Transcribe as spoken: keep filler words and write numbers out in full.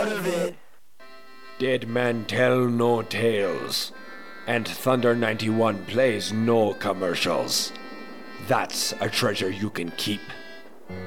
out of it. Dead men tell no tales, and Thunder ninety-one plays no commercials. That's a treasure you can keep.